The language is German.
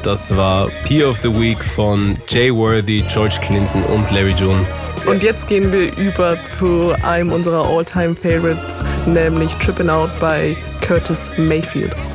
Das war Peer of the Week von Jay Worthy, George Clinton und Larry June. Und jetzt gehen wir über zu einem unserer All-Time-Favorites, nämlich Trippin' Out bei Curtis Mayfield.